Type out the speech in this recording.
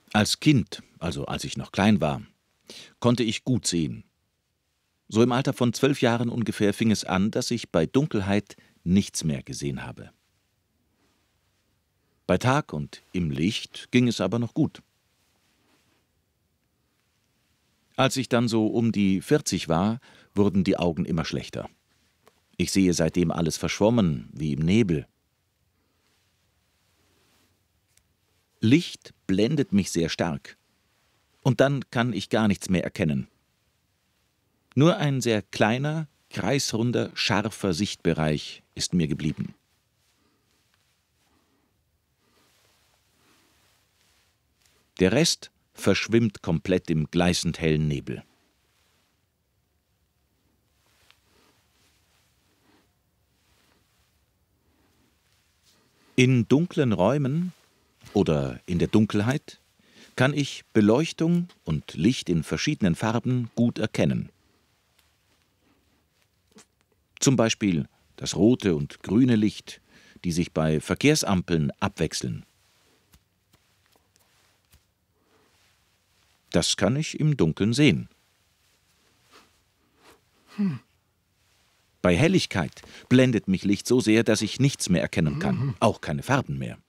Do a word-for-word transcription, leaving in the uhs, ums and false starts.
Als Kind, also als ich noch klein war, konnte ich gut sehen. So im Alter von zwölf Jahren ungefähr fing es an, dass ich bei Dunkelheit nichts mehr gesehen habe. Bei Tag und im Licht ging es aber noch gut. Als ich dann so um die vierzig war, wurden die Augen immer schlechter. Ich sehe seitdem alles verschwommen, wie im Nebel. Licht blendet mich sehr stark. Und dann kann ich gar nichts mehr erkennen. Nur ein sehr kleiner, kreisrunder, scharfer Sichtbereich ist mir geblieben. Der Rest verschwimmt komplett im gleißend hellen Nebel. In dunklen Räumen oder in der Dunkelheit kann ich Beleuchtung und Licht in verschiedenen Farben gut erkennen. Zum Beispiel das rote und grüne Licht, die sich bei Verkehrsampeln abwechseln. Das kann ich im Dunkeln sehen. Hm. Bei Helligkeit blendet mich Licht so sehr, dass ich nichts mehr erkennen kann, auch keine Farben mehr.